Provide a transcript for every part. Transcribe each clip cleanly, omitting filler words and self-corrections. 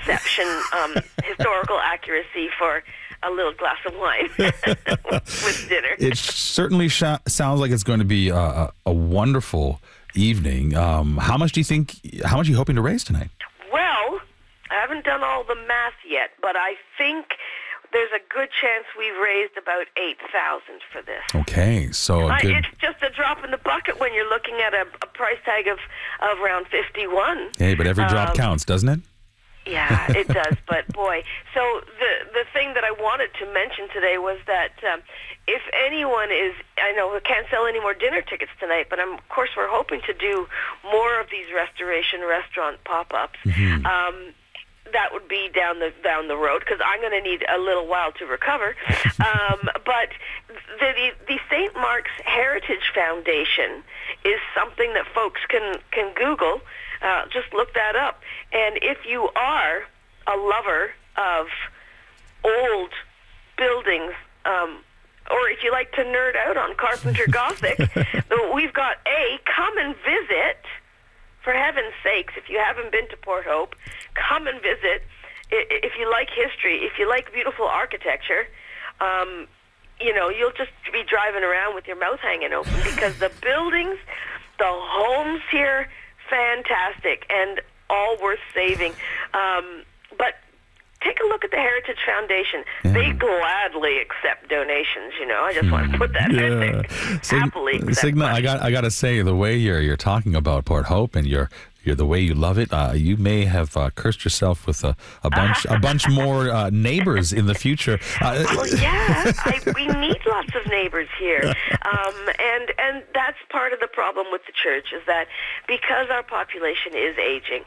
exception historical accuracy for a little glass of wine with dinner. It certainly sounds like it's going to be a wonderful evening. How much are you hoping to raise tonight? Well, I haven't done all the math yet, but I think there's a good chance we've raised about $8,000 for this. Okay, so it's just a drop in the bucket when you're looking at a price tag of around 51. Hey, but every drop counts, doesn't it? Yeah, it does. But boy, so the thing that I wanted to mention today was that if anyone I know we can't sell any more dinner tickets tonight, but of course we're hoping to do more of these restoration restaurant pop-ups. Mm-hmm. That would be down the road because I'm going to need a little while to recover. But the St. Mark's Heritage Foundation is something that folks can Google. Just look that up. And if you are a lover of old buildings, or if you like to nerd out on Carpenter Gothic, we've got come and visit. For heaven's sakes, if you haven't been to Port Hope, come and visit. If you like history, if you like beautiful architecture, you'll just be driving around with your mouth hanging open because the buildings, the homes here, fantastic and all worth saving. But take a look at the Heritage Foundation. Yeah. They gladly accept donations, I just want to put that in there. Happily accept Signa, I got to say, the way you're talking about Port Hope and you're the way you love it, you may have cursed yourself with a bunch more neighbors in the future. We need lots of neighbors here, and that's part of the problem with the church is that because our population is aging.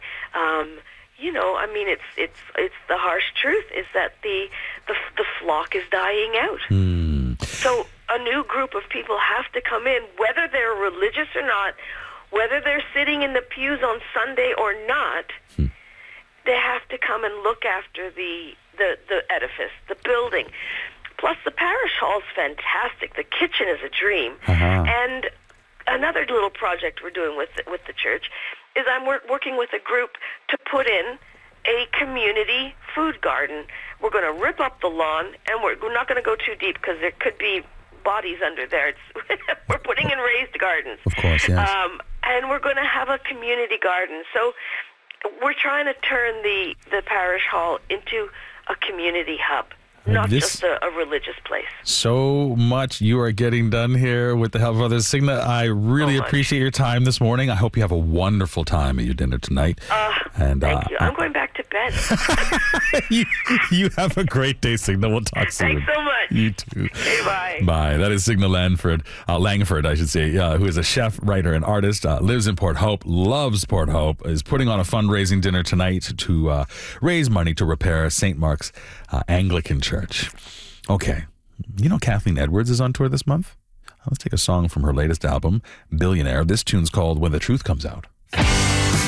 It's the harsh truth is that the flock is dying out. So a new group of people have to come in, whether they're religious or not, whether they're sitting in the pews on Sunday or not. They have to come and look after the edifice, the building. Plus, the parish hall's fantastic. The kitchen is a dream. And another little project we're doing with the church is I'm working with a group to put in a community food garden. We're going to rip up the lawn, and we're not going to go too deep because there could be bodies under there. We're putting in raised gardens. Of course, yes. And we're going to have a community garden. So we're trying to turn the parish hall into a community hub. Not just a religious place. So much you are getting done here with the help of others. Signa, I really appreciate your time this morning. I hope you have a wonderful time at your dinner tonight. Thank you. I'm going back to bed. you have a great day, Signa. We'll talk soon. Thanks so much. You too. Okay, bye. Bye. That is Signa Langford, I should say, who is a chef, writer, and artist, lives in Port Hope, loves Port Hope, is putting on a fundraising dinner tonight to raise money to repair St. Mark's Anglican Church. Okay. Kathleen Edwards is on tour this month? Let's take a song from her latest album, Billionaire. This tune's called When the Truth Comes Out.